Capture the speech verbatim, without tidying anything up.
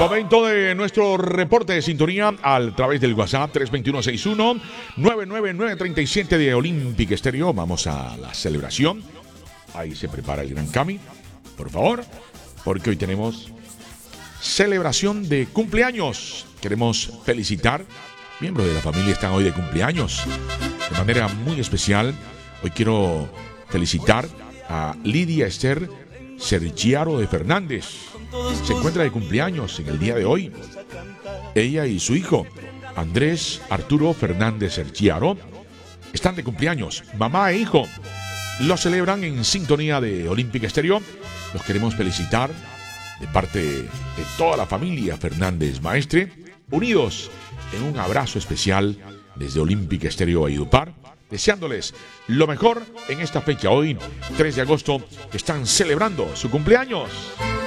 Momento de nuestro reporte de sintonía a través del WhatsApp tres dos uno seis uno nueve nueve nueve tres siete de Olympic Stereo. Vamos a la celebración. Ahí se prepara el gran Cami, por favor, porque hoy tenemos celebración de cumpleaños. Queremos felicitar. Miembros de la familia están hoy de cumpleaños. De manera muy especial, hoy quiero felicitar a Lidia Esther Sergiaro de Fernández. Se encuentra de cumpleaños en el día de hoy. Ella y su hijo, Andrés Arturo Fernández Sergiaro, están de cumpleaños. Mamá e hijo lo celebran en sintonía de Olympic Stereo. Los queremos felicitar de parte de toda la familia Fernández Maestre, unidos en un abrazo especial desde Olympic Stereo Valledupar, deseándoles lo mejor en esta fecha, hoy tres de agosto, que están celebrando su cumpleaños.